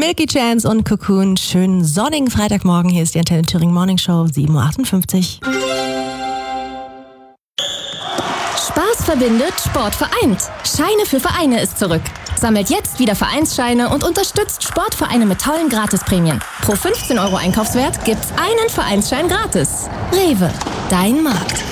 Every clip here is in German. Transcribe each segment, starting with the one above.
Milky Chance und Cocoon. Schönen sonnigen Freitagmorgen. Hier ist die Antenne Thüringen Morning Show, 7.58 Uhr. Spaß verbindet, Sport vereint. Scheine für Vereine ist zurück. Sammelt jetzt wieder Vereinsscheine und unterstützt Sportvereine mit tollen Gratisprämien. Pro 15 € Einkaufswert gibt's einen Vereinsschein gratis. Rewe, dein Markt.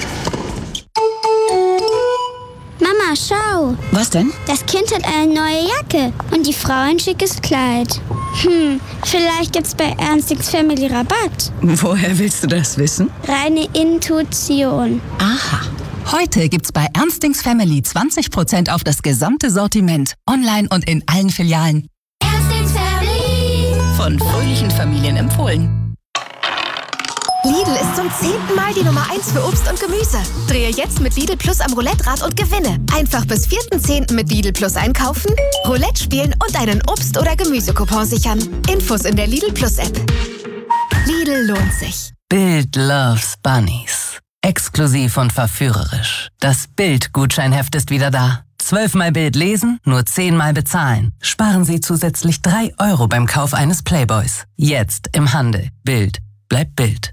Mama, schau. Was denn? Das Kind hat eine neue Jacke und die Frau ein schickes Kleid. Vielleicht gibt's bei Ernstings Family Rabatt. Woher willst du das wissen? Reine Intuition. Aha. Heute gibt's bei Ernstings Family 20% auf das gesamte Sortiment. Online und in allen Filialen. Ernstings Family. Von fröhlichen Familien empfohlen. Lidl ist zum 10. Mal die Nummer 1 für Obst und Gemüse. Drehe jetzt mit Lidl Plus am Roulette-Rad und gewinne. Einfach bis 4.10. mit Lidl Plus einkaufen, Roulette spielen und einen Obst- oder Gemüsecoupon sichern. Infos in der Lidl Plus App. Lidl lohnt sich. Bild loves Bunnies. Exklusiv und verführerisch. Das Bild-Gutscheinheft ist wieder da. 12-mal Bild lesen, nur 10-mal bezahlen. Sparen Sie zusätzlich 3 € beim Kauf eines Playboys. Jetzt im Handel. Bild. Bleibt Bild.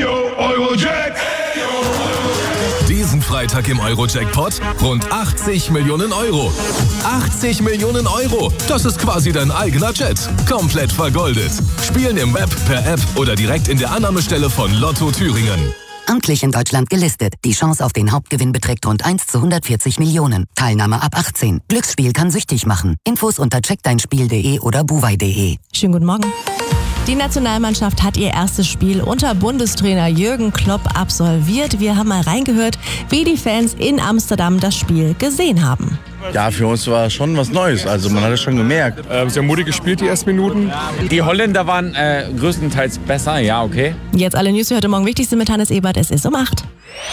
Diesen Freitag im Euro-Jackpot rund 80 Millionen €. 80 Millionen €! Das ist quasi dein eigener Jet. Komplett vergoldet. Spielen im Web, per App oder direkt in der Annahmestelle von Lotto Thüringen. Amtlich in Deutschland gelistet. Die Chance auf den Hauptgewinn beträgt rund 1 zu 140 Millionen. Teilnahme ab 18. Glücksspiel kann süchtig machen. Infos unter checkdeinspiel.de oder buwei.de. Schönen guten Morgen. Die Nationalmannschaft hat ihr erstes Spiel unter Bundestrainer Jürgen Klopp absolviert. Wir haben mal reingehört, wie die Fans in Amsterdam das Spiel gesehen haben. Ja, für uns war schon was Neues. Also man hat es schon gemerkt. Sehr mutig gespielt die ersten Minuten. Die Holländer waren größtenteils besser, ja, okay. Jetzt alle News für heute Morgen. Wichtigste mit Hannes Ebert. Es ist um 8.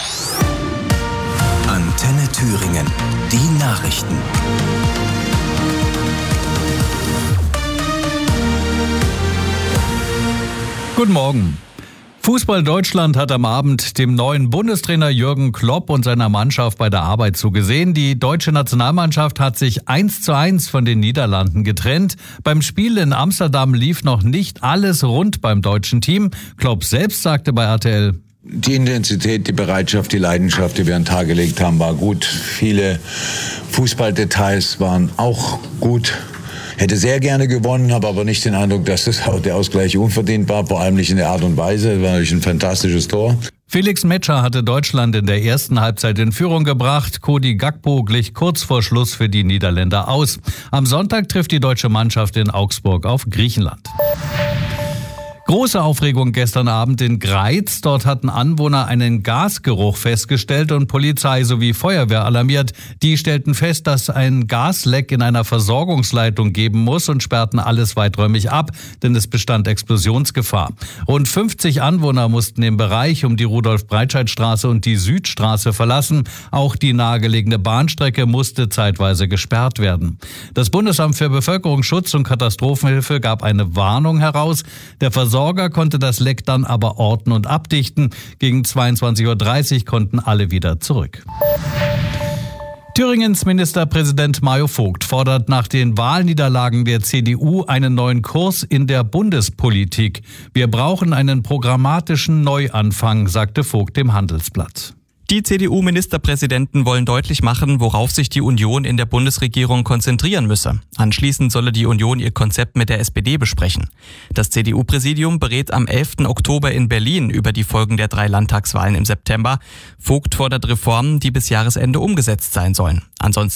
Antenne Thüringen. Die Nachrichten. Guten Morgen. Fußball Deutschland hat am Abend dem neuen Bundestrainer Jürgen Klopp und seiner Mannschaft bei der Arbeit zugesehen. Die deutsche Nationalmannschaft hat sich 1:1 von den Niederlanden getrennt. Beim Spiel in Amsterdam lief noch nicht alles rund beim deutschen Team. Klopp selbst sagte bei RTL: Die Intensität, die Bereitschaft, die Leidenschaft, die wir an den Tag gelegt haben, war gut. Viele Fußballdetails waren auch gut. Hätte sehr gerne gewonnen, habe aber nicht den Eindruck, dass der Ausgleich unverdient war, vor allem nicht in der Art und Weise. Das war natürlich ein fantastisches Tor. Felix Metscher hatte Deutschland in der ersten Halbzeit in Führung gebracht. Cody Gakpo glich kurz vor Schluss für die Niederländer aus. Am Sonntag trifft die deutsche Mannschaft in Augsburg auf Griechenland. Große Aufregung gestern Abend in Greiz. Dort hatten Anwohner einen Gasgeruch festgestellt und Polizei sowie Feuerwehr alarmiert. Die stellten fest, dass ein Gasleck in einer Versorgungsleitung geben muss und sperrten alles weiträumig ab, denn es bestand Explosionsgefahr. Rund 50 Anwohner mussten den Bereich um die Rudolf-Breitscheid-Straße und die Südstraße verlassen. Auch die nahegelegene Bahnstrecke musste zeitweise gesperrt werden. Das Bundesamt für Bevölkerungsschutz und Katastrophenhilfe gab eine Warnung heraus. Der Versorger konnte das Leck dann aber orten und abdichten. Gegen 22:30 Uhr konnten alle wieder zurück. Thüringens Ministerpräsident Mario Vogt fordert nach den Wahlniederlagen der CDU einen neuen Kurs in der Bundespolitik. Wir brauchen einen programmatischen Neuanfang, sagte Vogt dem Handelsblatt. Die CDU-Ministerpräsidenten wollen deutlich machen, worauf sich die Union in der Bundesregierung konzentrieren müsse. Anschließend solle die Union ihr Konzept mit der SPD besprechen. Das CDU-Präsidium berät am 11. Oktober in Berlin über die Folgen der 3 Landtagswahlen im September. Vogt fordert Reformen, die bis Jahresende umgesetzt sein sollen. Ansonsten